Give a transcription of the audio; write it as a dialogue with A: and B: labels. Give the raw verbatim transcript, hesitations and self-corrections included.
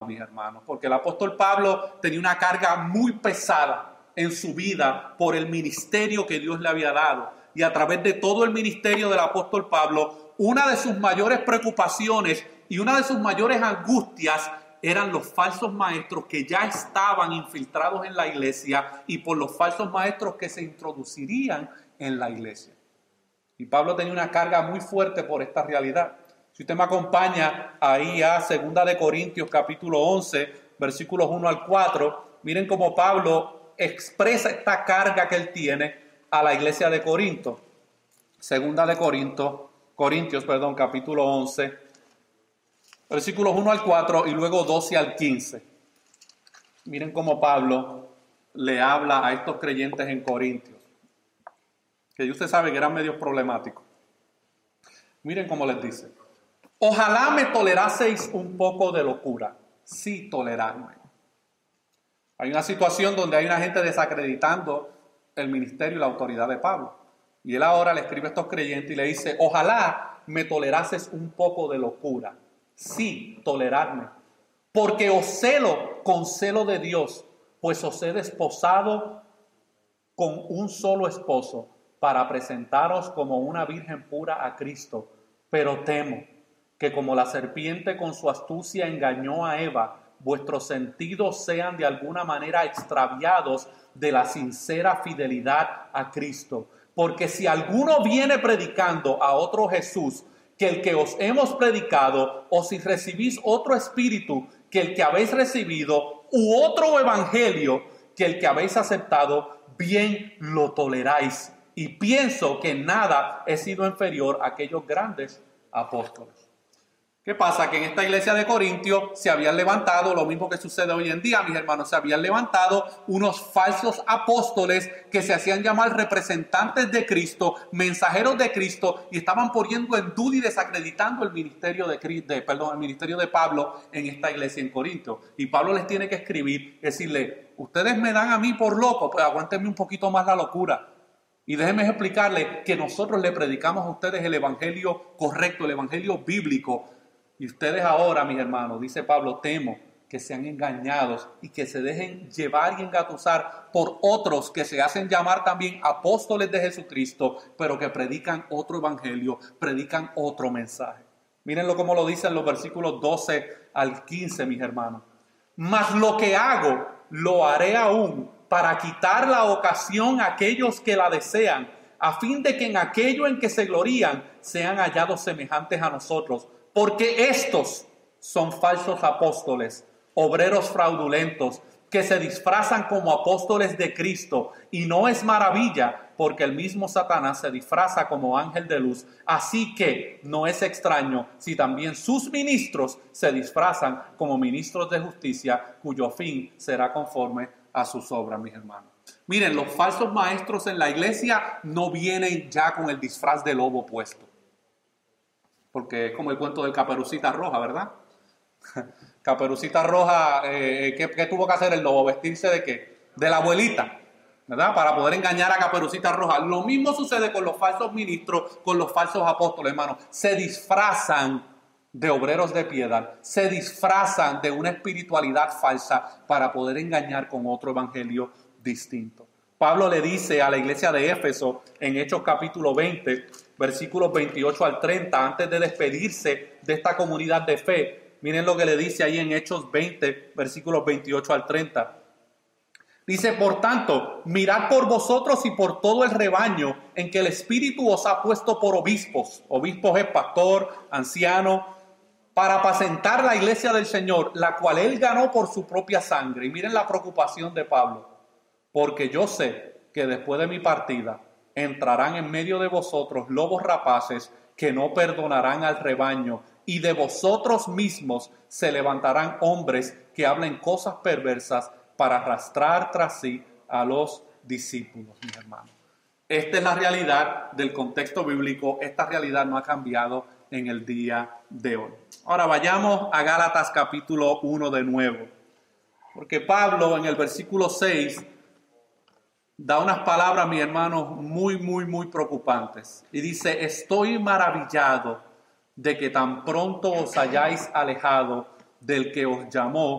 A: mis hermanos, porque el apóstol Pablo tenía una carga muy pesada en su vida por el ministerio que Dios le había dado. Y a través de todo el ministerio del apóstol Pablo, una de sus mayores preocupaciones y una de sus mayores angustias eran los falsos maestros que ya estaban infiltrados en la iglesia y por los falsos maestros que se introducirían en la iglesia. Y Pablo tenía una carga muy fuerte por esta realidad. Si usted me acompaña ahí a segunda de Corintios capítulo once, versículos uno al cuatro, miren cómo Pablo expresa esta carga que él tiene a la iglesia de Corinto. Segunda de Corinto, Corintios, perdón, capítulo once, versículos uno al cuatro y luego doce al quince. Miren cómo Pablo le habla a estos creyentes en Corintios, que usted sabe que eran medios problemáticos. Miren cómo les dice: ojalá me toleraseis un poco de locura. Sí, tolerarme. Hay una situación donde hay una gente desacreditando el ministerio y la autoridad de Pablo. Y él ahora le escribe a estos creyentes y le dice: ojalá me tolerases un poco de locura. Sí, tolerarme. Porque os celo con celo de Dios, pues os he desposado con un solo esposo, para presentaros como una virgen pura a Cristo. Pero temo que como la serpiente con su astucia engañó a Eva, vuestros sentidos sean de alguna manera extraviados de la sincera fidelidad a Cristo. Porque si alguno viene predicando a otro Jesús que el que os hemos predicado, o si recibís otro espíritu que el que habéis recibido, u otro evangelio que el que habéis aceptado, bien lo toleráis. Y pienso que nada he sido inferior a aquellos grandes apóstoles. ¿Qué pasa? Que en esta iglesia de Corintio se habían levantado, lo mismo que sucede hoy en día, mis hermanos, se habían levantado unos falsos apóstoles que se hacían llamar representantes de Cristo, mensajeros de Cristo, y estaban poniendo en duda y desacreditando el ministerio de, de, perdón, el ministerio de Pablo en esta iglesia en Corinto. Y Pablo les tiene que escribir, decirle: ustedes me dan a mí por loco, pues aguántenme un poquito más la locura. Y déjenme explicarles que nosotros le predicamos a ustedes el evangelio correcto, el evangelio bíblico. Y ustedes ahora, mis hermanos, dice Pablo, temo que sean engañados y que se dejen llevar y engatusar por otros que se hacen llamar también apóstoles de Jesucristo, pero que predican otro evangelio, predican otro mensaje. Mírenlo como lo dicen los versículos doce al quince, mis hermanos. Mas lo que hago, lo haré aún para quitar la ocasión a aquellos que la desean, a fin de que en aquello en que se glorían sean hallados semejantes a nosotros. Porque estos son falsos apóstoles, obreros fraudulentos, que se disfrazan como apóstoles de Cristo. Y no es maravilla, porque el mismo Satanás se disfraza como ángel de luz. Así que no es extraño si también sus ministros se disfrazan como ministros de justicia, cuyo fin será conforme a sus obras, mis hermanos. Miren, los falsos maestros en la iglesia no vienen ya con el disfraz de lobo puesto. Porque es como el cuento del Caperucita Roja, ¿verdad? Caperucita Roja, eh, ¿qué, ¿qué tuvo que hacer el lobo? ¿Vestirse de qué? De la abuelita, ¿verdad? Para poder engañar a Caperucita Roja. Lo mismo sucede con los falsos ministros, con los falsos apóstoles, hermanos. Se disfrazan de obreros de piedad, se disfrazan de una espiritualidad falsa para poder engañar con otro evangelio distinto. Pablo le dice a la iglesia de Éfeso en Hechos capítulo veinte, versículos veintiocho al treinta, antes de despedirse de esta comunidad de fe, miren lo que le dice ahí en Hechos veinte, versículos veintiocho al treinta. Dice: por tanto, mirad por vosotros y por todo el rebaño en que el Espíritu os ha puesto por obispos. Obispos es pastor, anciano, para apacentar la iglesia del Señor, la cual él ganó por su propia sangre. Y miren la preocupación de Pablo. Porque yo sé que después de mi partida entrarán en medio de vosotros lobos rapaces que no perdonarán al rebaño, y de vosotros mismos se levantarán hombres que hablen cosas perversas para arrastrar tras sí a los discípulos, mis hermanos. Esta es la realidad del contexto bíblico. Esta realidad no ha cambiado en el día de hoy. Ahora vayamos a Gálatas capítulo uno de nuevo. Porque Pablo en el versículo seis da unas palabras, mis hermanos, muy, muy, muy preocupantes. Y dice: estoy maravillado de que tan pronto os hayáis alejado del que os llamó